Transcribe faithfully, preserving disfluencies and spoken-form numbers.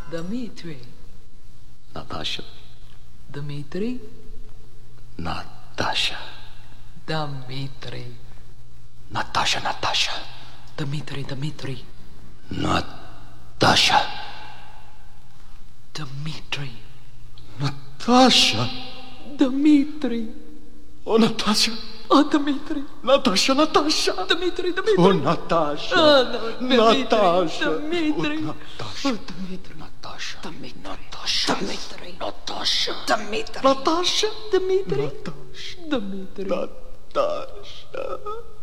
Dmitri. Natasha. Dmitri. Natasha. Dmitri. Natasha, Natasha. Dmitri, Dmitri. Natasha. Dmitri. Natasha. Dmitri. Oh, Natasha. Oh, Dmitri. Natasha, Natasha. Dmitri, Dmitri. Oh, Natasha. Oh, no, Dmitri. Natasha. Dmitri. Oh, Natasha. Oh, Dmitri. Natasha. Dmitri. Natasha. Dmitri. Natasha. Dmitri. Natasha. Dmitri. Natasha. Dmitri. Natasha.